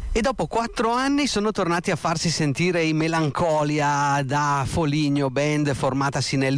E dopo 4 anni sono tornati a farsi sentire i Melancolia da Foligno, band formatasi nel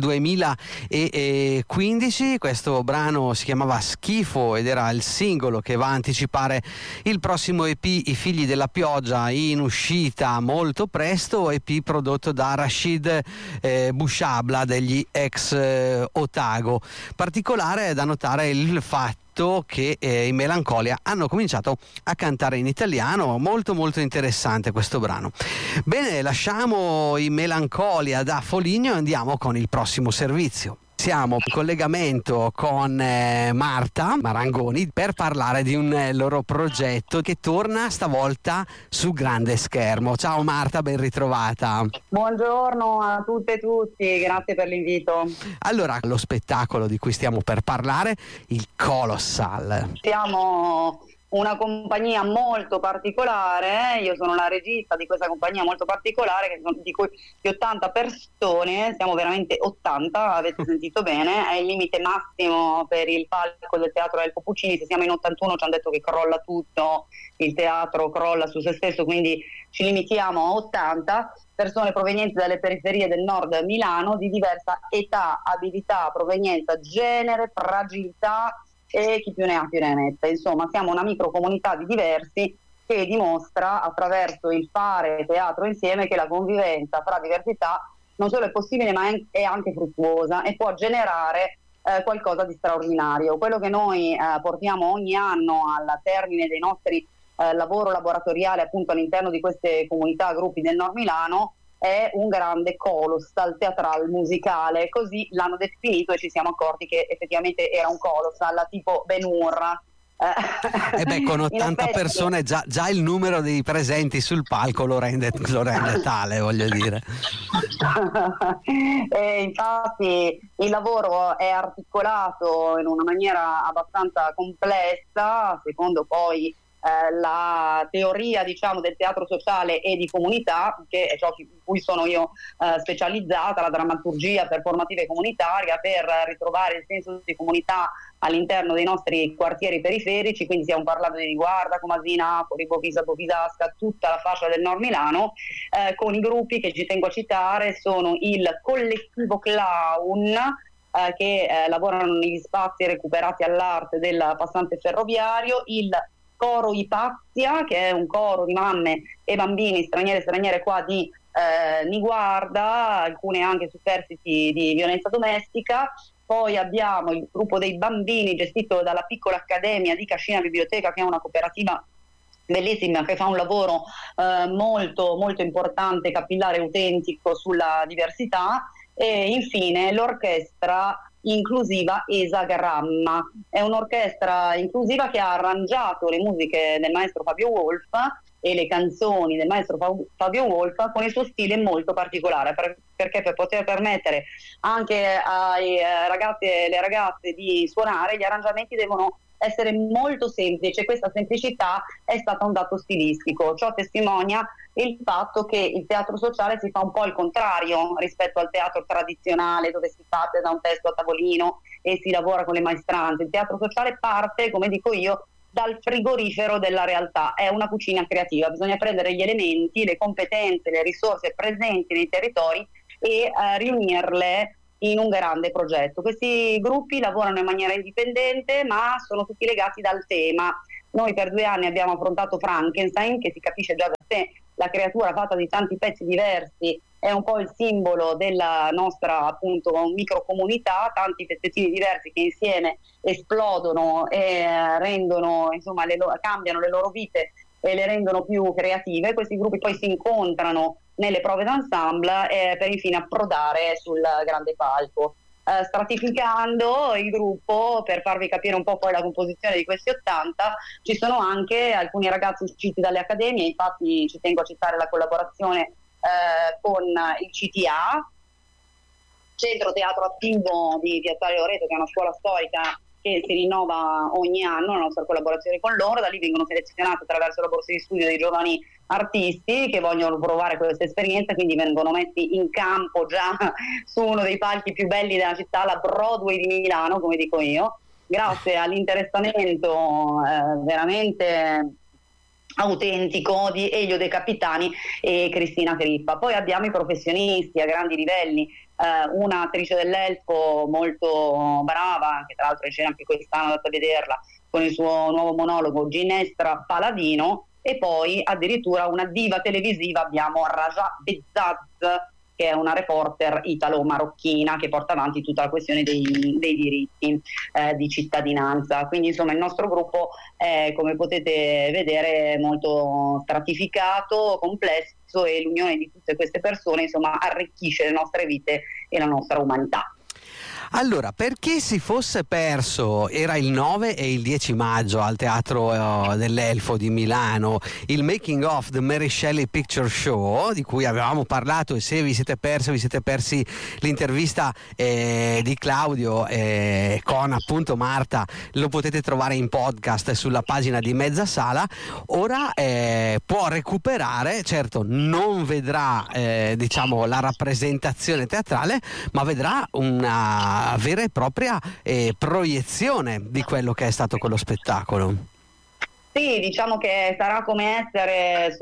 2015. Questo brano si chiamava Schifo ed era il singolo che va a anticipare il prossimo EP I Figli della Pioggia, in uscita molto presto, EP prodotto da Rashid Bushabla degli ex Otago. Particolare è da notare il fatto che i Melancolia hanno cominciato a cantare in italiano. Molto molto interessante questo brano. Bene, lasciamo i Melancolia da Foligno e andiamo con il prossimo servizio. Siamo in collegamento con Marta Marangoni per parlare di un loro progetto che torna stavolta su grande schermo. Ciao Marta, ben ritrovata. Buongiorno a tutte e tutti, grazie per l'invito. Allora, lo spettacolo di cui stiamo per parlare, il Colossal. Siamo una compagnia molto particolare, io sono la regista di questa compagnia molto particolare di cui di 80 persone, siamo veramente 80, avete sentito bene, è il limite massimo per il palco del Teatro Elpo Puccini. Se siamo in 81 ci hanno detto che crolla tutto, il teatro crolla su se stesso, quindi ci limitiamo a 80 persone provenienti dalle periferie del nord Milano, di diversa età, abilità, provenienza, genere, fragilità e chi più ne ha più ne metta. Insomma, siamo una microcomunità di diversi che dimostra attraverso il fare teatro insieme che la convivenza fra diversità non solo è possibile ma è anche fruttuosa e può generare qualcosa di straordinario. Quello che noi portiamo ogni anno al termine dei nostri lavoro laboratoriale appunto all'interno di queste comunità, gruppi del Nord Milano, è un grande colossal teatrale musicale, così l'hanno definito e ci siamo accorti che effettivamente era un colossal tipo Ben Hur. Con 80 persone già il numero dei presenti sul palco lo rende tale, voglio dire. E infatti il lavoro è articolato in una maniera abbastanza complessa, secondo poi la teoria del teatro sociale e di comunità, che è ciò in cui sono io specializzata, la drammaturgia performativa e comunitaria, per ritrovare il senso di comunità all'interno dei nostri quartieri periferici. Quindi stiamo parlando di Guarda, Comasina, Napoli, Bovisa, Bovisasca, tutta la fascia del Nord Milano, con i gruppi che ci tengo a citare sono il Collettivo Clown, che lavorano negli spazi recuperati all'arte del passante ferroviario, il Coro Ipazia, che è un coro di mamme e bambini stranieri e straniere qua di Niguarda, alcune anche superstiti di violenza domestica. Poi abbiamo il gruppo dei bambini gestito dalla piccola accademia di Cascina Biblioteca, che è una cooperativa bellissima che fa un lavoro molto molto importante, capillare e autentico sulla diversità. E infine l'orchestra inclusiva Esagramma, è un'orchestra inclusiva che ha arrangiato le musiche del maestro Fabio Wolf e le canzoni del maestro Fabio Wolf con il suo stile molto particolare, perché per poter permettere anche ai ragazzi e le ragazze di suonare, gli arrangiamenti devono essere molto semplici. Questa semplicità è stata un dato stilistico. Ciò testimonia il fatto che il teatro sociale si fa un po' il contrario rispetto al teatro tradizionale, dove si parte da un testo a tavolino e si lavora con le maestranze. Il teatro sociale parte, come dico io, dal frigorifero della realtà, è una cucina creativa. Bisogna prendere gli elementi, le competenze, le risorse presenti nei territori e riunirle in un grande progetto. Questi gruppi lavorano in maniera indipendente, ma sono tutti legati dal tema. Noi per 2 anni abbiamo affrontato Frankenstein, che si capisce già da sé, la creatura fatta di tanti pezzi diversi, è un po' il simbolo della nostra appunto microcomunità, tanti pezzettini diversi che insieme esplodono e rendono, insomma, cambiano le loro vite e le rendono più creative. Questi gruppi poi si incontrano nelle prove d'ensemble per infine approdare sul grande palco. Stratificando il gruppo, per farvi capire un po' poi la composizione di questi 80, ci sono anche alcuni ragazzi usciti dalle accademie. Infatti ci tengo a citare la collaborazione con il CTA, Centro Teatro Attivo di Piazzale Loreto, che è una scuola storica che si rinnova ogni anno, la nostra collaborazione con loro. Da lì vengono selezionati attraverso la borsa di studio dei giovani artisti che vogliono provare questa esperienza, quindi vengono messi in campo già su uno dei palchi più belli della città, la Broadway di Milano, come dico io, grazie all'interessamento veramente autentico di Elio De Capitani e Cristina Crippa. Poi abbiamo i professionisti a grandi livelli, un'attrice dell'Elfo molto brava, che tra l'altro è in scena anche quest'anno, andate a vederla, con il suo nuovo monologo, Ginestra Paladino, e poi addirittura una diva televisiva, abbiamo Raja Bezzaz, che è una reporter italo-marocchina che porta avanti tutta la questione dei diritti di cittadinanza. Quindi insomma il nostro gruppo è, come potete vedere, molto stratificato, complesso, e l'unione di tutte queste persone insomma arricchisce le nostre vite e la nostra umanità. Allora, per chi si fosse perso, era il 9 e il 10 maggio al Teatro dell'Elfo di Milano, il Making of the Mary Shelley Picture Show, di cui avevamo parlato, e se vi siete persi l'intervista di Claudio con appunto Marta, lo potete trovare in podcast sulla pagina di Mezza Sala. Ora può recuperare, certo non vedrà diciamo la rappresentazione teatrale, ma vedrà una vera e propria proiezione di quello che è stato quello spettacolo. Sì, diciamo che sarà come essere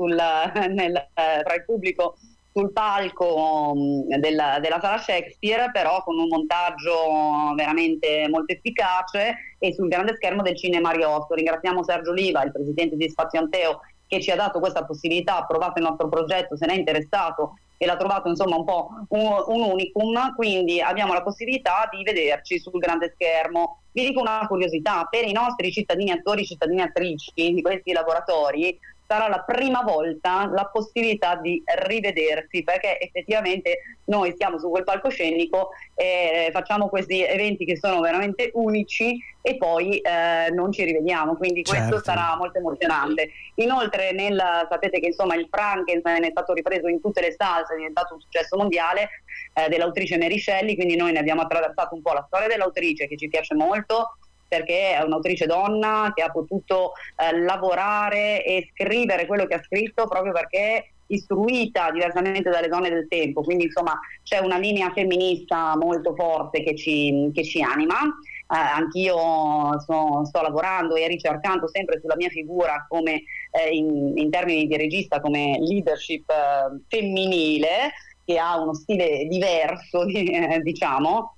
tra il pubblico sul palco della sala Shakespeare, però con un montaggio veramente molto efficace e sul grande schermo del Cinema Ariosto. Ringraziamo Sergio Oliva, il presidente di Spazio Anteo, che ci ha dato questa possibilità, ha approvato il nostro progetto, se n'è interessato e l'ha trovato insomma un po' un unicum, quindi abbiamo la possibilità di vederci sul grande schermo. Vi dico una curiosità: per i nostri cittadini attori, cittadine attrici di questi laboratori sarà la prima volta la possibilità di rivedersi, perché effettivamente noi stiamo su quel palcoscenico e facciamo questi eventi che sono veramente unici e poi non ci rivediamo, quindi questo sarà molto emozionante. Inoltre sapete che insomma il Frankenstein è stato ripreso in tutte le salse, è diventato un successo mondiale, dell'autrice Mary Shelley, quindi noi ne abbiamo attraversato un po' la storia dell'autrice, che ci piace molto, perché è un'autrice donna che ha potuto lavorare e scrivere quello che ha scritto proprio perché istruita diversamente dalle donne del tempo, quindi insomma c'è una linea femminista molto forte che ci anima. Anch'io sto lavorando e ricercando sempre sulla mia figura come in termini di regista, come leadership femminile, che ha uno stile diverso diciamo,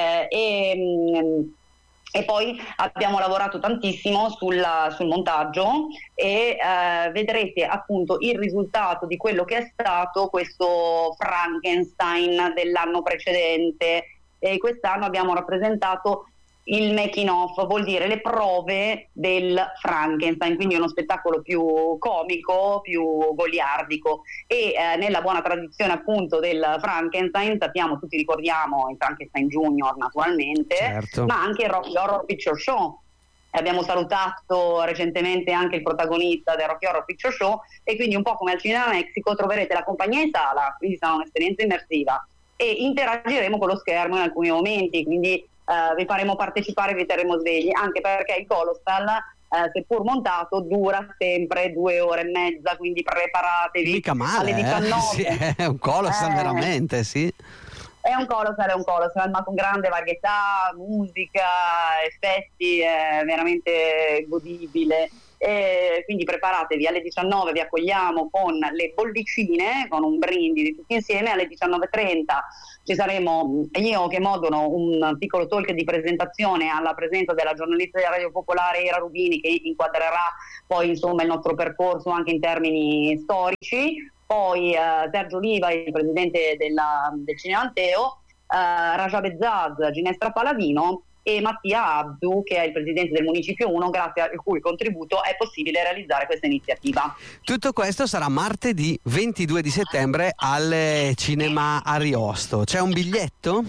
e poi abbiamo lavorato tantissimo sul montaggio e vedrete appunto il risultato di quello che è stato questo Frankenstein dell'anno precedente, e quest'anno abbiamo rappresentato il making of, vuol dire le prove del Frankenstein, quindi uno spettacolo più comico, più goliardico, e nella buona tradizione appunto del Frankenstein sappiamo, tutti ricordiamo il Frankenstein Junior naturalmente, certo, ma anche il Rocky Horror Picture Show. Abbiamo salutato recentemente anche il protagonista del Rocky Horror Picture Show, e quindi un po' come al Cinema Mexico troverete la compagnia in sala, quindi sarà un'esperienza immersiva, e interagiremo con lo schermo in alcuni momenti, quindi vi faremo partecipare, vi terremo svegli, anche perché il Colossal, seppur montato, dura sempre 2 ore e mezza, quindi preparatevi. Mica male, alle 19. Sì, è un Colossal veramente, sì. È un Colossal, ma con grande varietà, musica, effetti, è veramente godibile. E quindi preparatevi, alle 19 vi accogliamo con le bollicine, con un brindisi tutti insieme. Alle 19:30 ci saremo io che modero un piccolo talk di presentazione alla presenza della giornalista di Radio Popolare Era Rubini, che inquadrerà poi insomma il nostro percorso anche in termini storici. Poi Sergio Oliva, il presidente del Cinema Anteo, Raja Bezzaz, Ginestra Paladino e Mattia Abdu, che è il presidente del Municipio 1, grazie al cui contributo è possibile realizzare questa iniziativa. Tutto questo sarà martedì 22 di settembre al Cinema Ariosto. C'è un biglietto?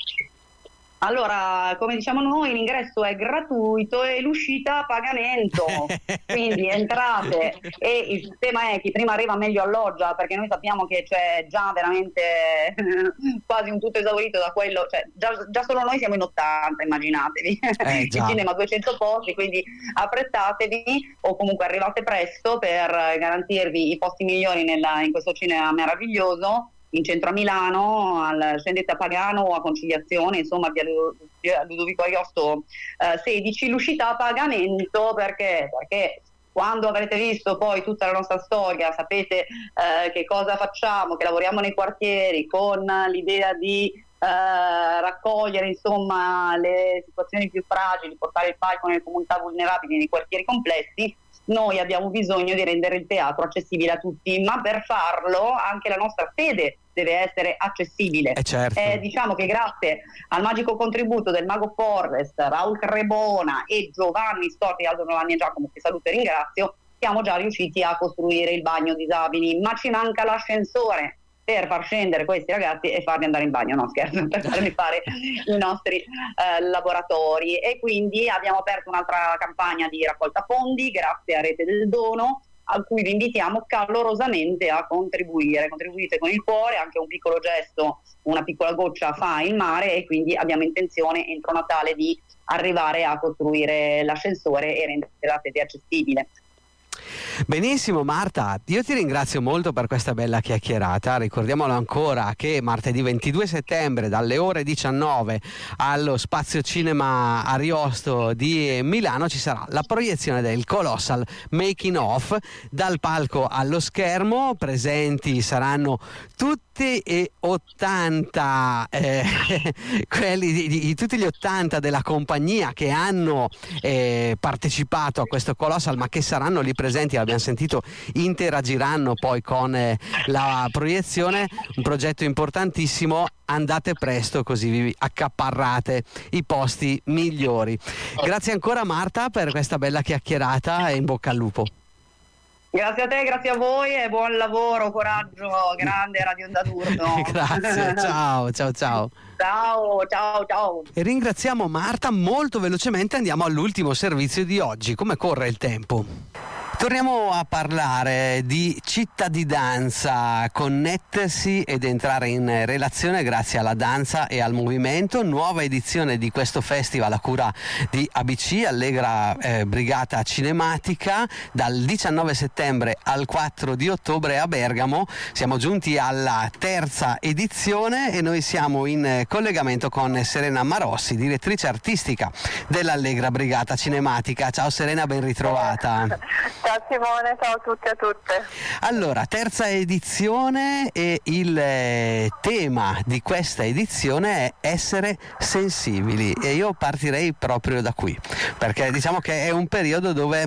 Allora, come diciamo noi, l'ingresso è gratuito e l'uscita a pagamento, quindi entrate, e il sistema è chi prima arriva meglio alloggia, perché noi sappiamo che c'è già veramente quasi un tutto esaurito da quello, cioè già solo noi siamo in 80, immaginatevi, il cinema 200 posti, quindi affrettatevi o comunque arrivate presto per garantirvi i posti migliori in questo cinema meraviglioso, in centro a Milano, scendete a Pagano o a Conciliazione, insomma via Ludovico Ariosto 16, l'uscita a pagamento perché Quando avrete visto poi tutta la nostra storia, sapete che cosa facciamo, che lavoriamo nei quartieri con l'idea di raccogliere insomma le situazioni più fragili, portare il palco nelle comunità vulnerabili, nei quartieri complessi. Noi abbiamo bisogno di rendere il teatro accessibile a tutti, ma per farlo anche la nostra sede deve essere accessibile. Certo. Diciamo che grazie al magico contributo del Mago Forrest, Raul Crebona e Giovanni Storti, Aldo Giovanni e Giacomo, che saluto e ringrazio, siamo già riusciti a costruire il bagno disabili, ma ci manca l'ascensore per far scendere questi ragazzi e farli andare in bagno, no scherzo, per farli fare i nostri laboratori. E quindi abbiamo aperto un'altra campagna di raccolta fondi grazie a Rete del Dono, a cui vi invitiamo calorosamente a contribuire. Contribuite con il cuore, anche un piccolo gesto, una piccola goccia fa il mare, e quindi abbiamo intenzione entro Natale di arrivare a costruire l'ascensore e rendere la sede accessibile. Benissimo Marta, io ti ringrazio molto per questa bella chiacchierata. Ricordiamolo ancora che martedì 22 settembre dalle ore 19 allo Spazio Cinema Ariosto di Milano ci sarà la proiezione del Colossal Making Of. Dal palco allo schermo presenti saranno tutti e 80 tutti gli 80 della compagnia che hanno partecipato a questo Colossal, ma che saranno lì presenti, abbiamo sentito, interagiranno poi con la proiezione. Un progetto importantissimo, andate presto così vi accaparrate i posti migliori. Grazie ancora Marta per questa bella chiacchierata e in bocca al lupo. Grazie a te, grazie a voi e buon lavoro, coraggio, grande Radio Onda d'Urto. Grazie, ciao. Ciao. E ringraziamo Marta. Molto velocemente andiamo all'ultimo servizio di oggi. Come corre il tempo? Torniamo a parlare di città di danza, connettersi ed entrare in relazione grazie alla danza e al movimento. Nuova edizione di questo festival a cura di ABC, Allegra Brigata Cinematica, dal 19 settembre al 4 di ottobre a Bergamo. Siamo giunti alla terza edizione e noi siamo in collegamento con Serena Marossi, direttrice artistica dell'Allegra Brigata Cinematica. Ciao Serena, ben ritrovata. Ciao Simone, ciao a tutti e a tutte. Allora, terza edizione e il tema di questa edizione è essere sensibili, e io partirei proprio da qui, perché diciamo che è un periodo dove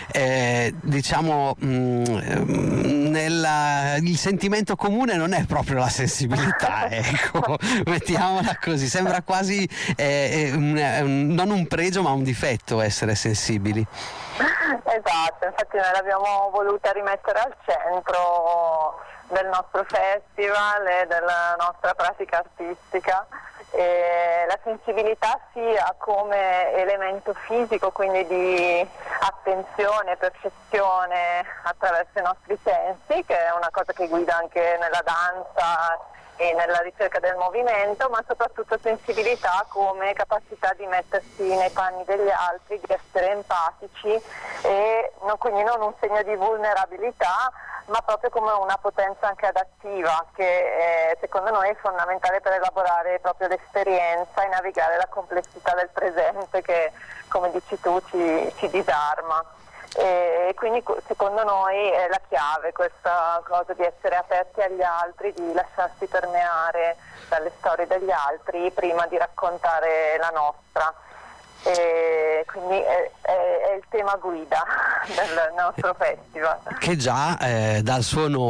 il sentimento comune non è proprio la sensibilità, ecco, mettiamola così, sembra quasi non un pregio ma un difetto essere sensibili. Esatto, infatti noi l'abbiamo voluta rimettere al centro del nostro festival e della nostra pratica artistica. E la sensibilità sia come elemento fisico, quindi di attenzione, percezione attraverso i nostri sensi, che è una cosa che guida anche nella danza e nella ricerca del movimento, ma soprattutto sensibilità come capacità di mettersi nei panni degli altri, di essere empatici, e quindi non un segno di vulnerabilità, ma proprio come una potenza anche adattiva, che secondo noi è fondamentale per elaborare proprio l'esperienza e navigare la complessità del presente che, come dici tu, ci disarma. E quindi secondo noi è la chiave questa cosa di essere aperti agli altri, di lasciarsi permeare dalle storie degli altri prima di raccontare la nostra. E quindi è il tema guida del nostro festival, che già dal suo nome